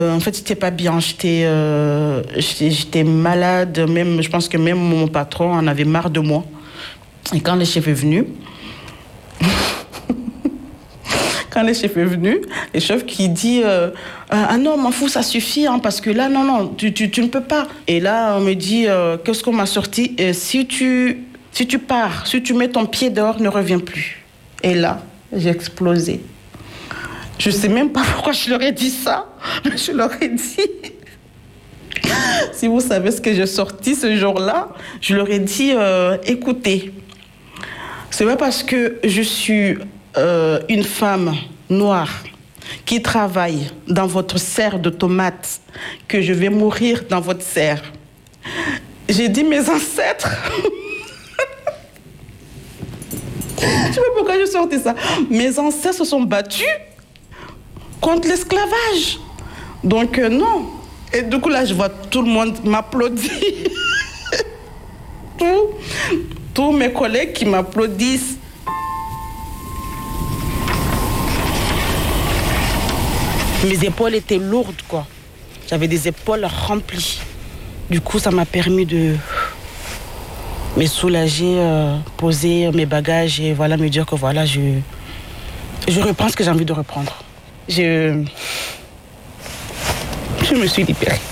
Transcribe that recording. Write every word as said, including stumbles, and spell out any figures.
En fait, j'étais pas bien, j'étais euh, j'étais malade, même, je pense que même mon patron en avait marre de moi. Et quand le chef est venu, quand le chef est venu, le chef qui dit euh, « Ah non, m'en fous, ça suffit, hein, parce que là, non, non, tu, tu, tu ne peux pas. » Et là, on me dit euh, « Qu'est-ce qu'on m'a sorti et si tu, si tu pars, si tu mets ton pied dehors, ne reviens plus. » Et là, j'ai explosé. Je ne sais même pas pourquoi je leur ai dit ça, mais je leur ai dit... Si vous savez ce que j'ai sorti ce jour-là, je leur ai dit euh, « Écoutez, c'est pas parce que je suis euh, une femme noire qui travaille dans votre serre de tomates que je vais mourir dans votre serre. » J'ai dit « Mes ancêtres... » Je ne sais pas pourquoi je sortais ça. Mes ancêtres se sont battus contre l'esclavage. Donc, euh, non. Et du coup, là, je vois tout le monde m'applaudir. Tous, tous mes collègues qui m'applaudissent. Mes épaules étaient lourdes, quoi. J'avais des épaules remplies. Du coup, ça m'a permis de me soulager, euh, poser mes bagages et voilà, me dire que voilà, je, je reprends ce que j'ai envie de reprendre. Je, je me suis libérée.